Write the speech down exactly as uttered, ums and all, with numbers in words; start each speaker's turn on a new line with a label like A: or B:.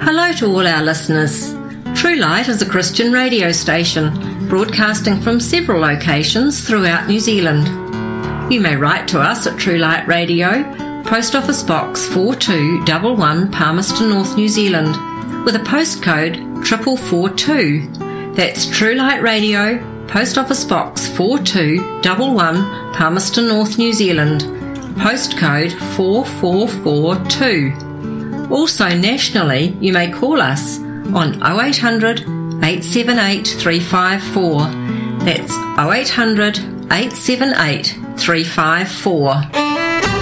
A: Hello to all our listeners. True Light is a Christian radio station broadcasting from several locations throughout New Zealand. You may write to us at True Light Radio, Post Office Box four two one one, Palmerston North, New Zealand, with a postcode four four four two. That's True Light Radio, Post Office Box four two one one, Palmerston North, New Zealand, postcode four four four two. Also nationally, you may call us on oh eight hundred, eight seven eight, three five four. That's oh eight hundred, eight seven eight, three five four.